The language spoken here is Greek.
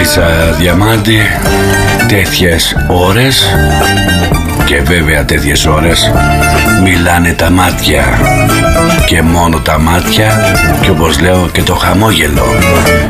Ίσα Διαμάντη, τέτοιες ώρες και βέβαια τέτοιες ώρες μιλάνε τα μάτια και μόνο τα μάτια και όπως λέω και το χαμόγελο.